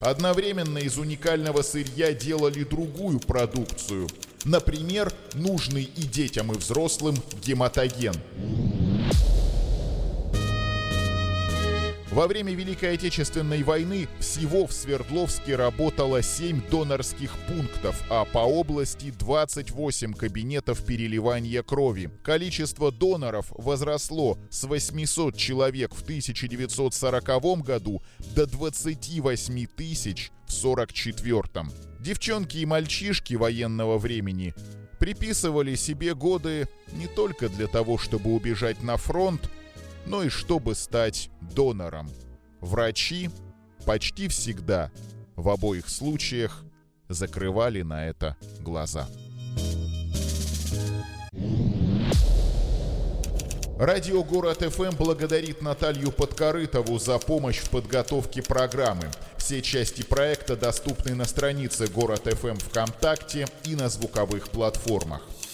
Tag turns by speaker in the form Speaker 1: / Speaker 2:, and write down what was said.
Speaker 1: Одновременно из уникального сырья делали другую продукцию. Например, нужный и детям, и взрослым гематоген. Во время Великой Отечественной войны всего в Свердловске работало 7 донорских пунктов, а по области 28 кабинетов переливания крови. Количество доноров возросло с 800 человек в 1940 году до 28 тысяч в 1944. Девчонки и мальчишки военного времени приписывали себе годы не только для того, чтобы убежать на фронт, но и чтобы стать донором. Врачи почти всегда, в обоих случаях, закрывали на это глаза. Радио Город ФМ благодарит Наталью Подкорытову за помощь в подготовке программы. Все части проекта доступны на странице Город ФМ ВКонтакте и на звуковых платформах.